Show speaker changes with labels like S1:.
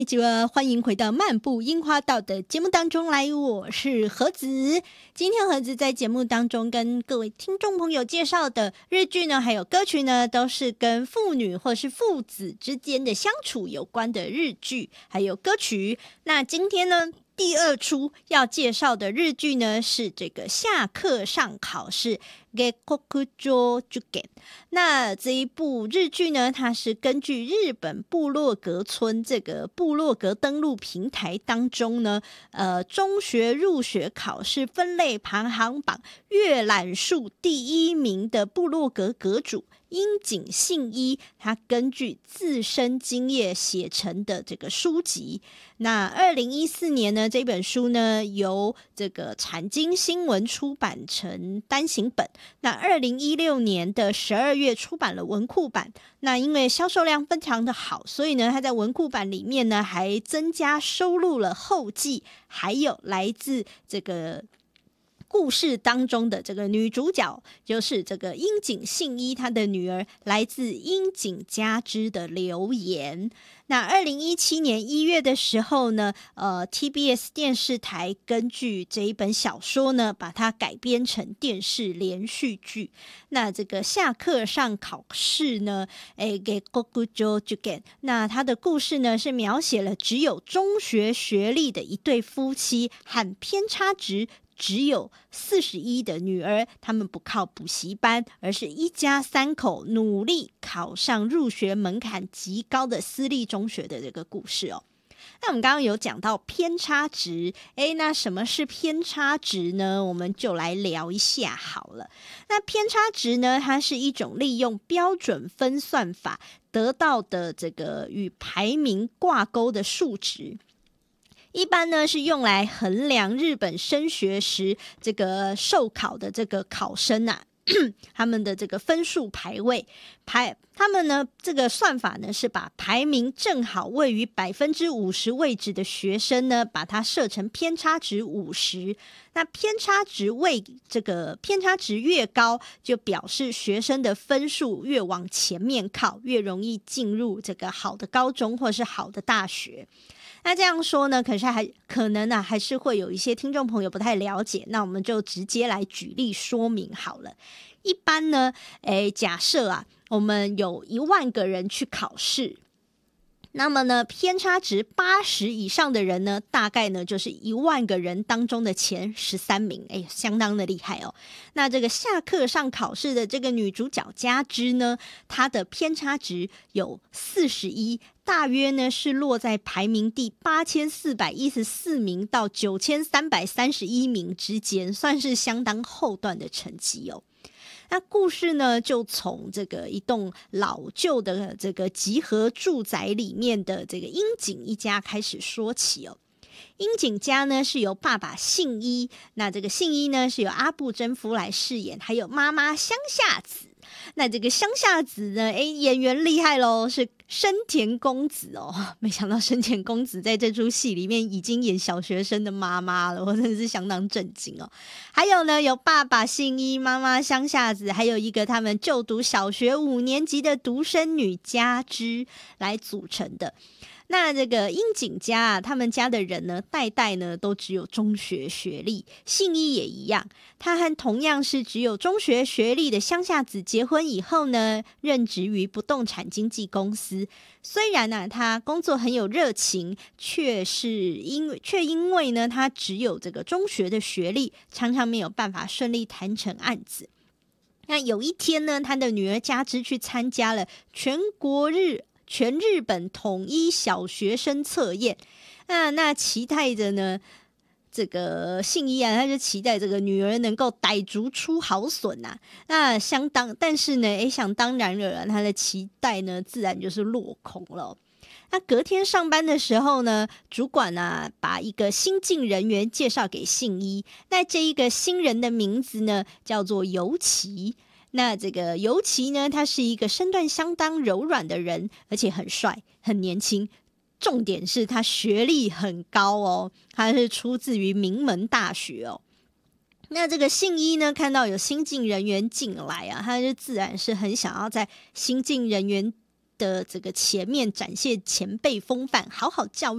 S1: 欢迎回到漫步樱花道的节目当中来，我是盒子。今天盒子在节目当中跟各位听众朋友介绍的日剧呢，还有歌曲呢，都是跟父女或是父子之间的相处有关的日剧还有歌曲。那今天呢，第二出要介绍的日剧呢，是这个下课上考试 Gekkokujo Juken。 那这一部日剧呢，它是根据日本部落格村这个部落格登录平台当中呢，中学入学考试分类排行榜阅览数第1名的部落格阁主樱井信一，他根据自身经验写成的这个书籍。那2014年呢，这本书呢由这个产经新闻出版成单行本。那2016年的12月出版了文库版。那因为销售量非常的好，所以呢，他在文库版里面呢还增加收录了后记，还有来自这个故事当中的这个女主角，就是这个樱井信一她的女儿来自樱井佳织的留言。那2017年1月的时候呢，TBS 电视台根据这一本小说呢，把它改编成电视连续剧。那这个下课上考试呢，Gekkokujo Juken， 那它的故事呢是描写了只有中学学历的一对夫妻和偏差值只有41的女儿，他们不靠补习班，而是一家3口努力考上入学门槛极高的私立中学的这个故事哦。那我们刚刚有讲到偏差值，那什么是偏差值呢？我们就来聊一下好了。那偏差值呢，它是一种利用标准分算法得到的这个与排名挂钩的数值。一般呢是用来衡量日本升学时这个受考的这个考生啊他们的这个分数排位。他们呢这个算法呢是把排名正好位于50%位置的学生呢，把它设成偏差值50。那偏差值越高，就表示学生的分数越往前面靠，越容易进入这个好的高中或是好的大学。那这样说呢，可能还是会有一些听众朋友不太了解，那我们就直接来举例说明好了。一般呢，假设我们有1万个人去考试，那么呢，偏差值80以上的人呢，大概呢就是1万个人当中的前13名，相当的厉害哦。那这个下课上考试的这个女主角佳织呢，她的偏差值有41，大约呢是落在排名第8414名到9331名之间，算是相当后段的成绩哦。那故事呢，就从这个一栋老旧的这个集合住宅里面的这个樱井一家开始说起哦。樱井家呢是由爸爸信一，那这个信一呢是由阿部真夫来饰演，还有妈妈乡下子。那这个乡下子呢，演员厉害咯，是深田恭子哦。没想到深田恭子在这出戏里面已经演小学生的妈妈了，我真的是相当震惊哦。还有呢，有爸爸信一，妈妈乡下子，还有一个他们就读小学5年级的独生女佳织来组成的。那这个樱井家他们家的人呢，代代呢都只有中学学历，信一也一样，他和同样是只有中学学历的乡下子结婚以后呢，任职于不动产经纪公司。虽然他工作很有热情，却因为呢他只有这个中学的学历，常常没有办法顺利谈成案子。那有一天呢，他的女儿佳织去参加了全日本统一小学生测验，那期待着呢，这个信一他就期待这个女儿能够逮竹出好笋但是呢，想当然了，他的期待呢，自然就是落空了。那隔天上班的时候呢，主管把一个新进人员介绍给信一，那这一个新人的名字呢，叫做游崎。那这个游崎呢，他是一个身段相当柔软的人，而且很帅很年轻，重点是他学历很高哦，他是出自于名门大学哦。那这个信一呢，看到有新进人员进来他就自然是很想要在新进人员的这个前面展现前辈风范，好好教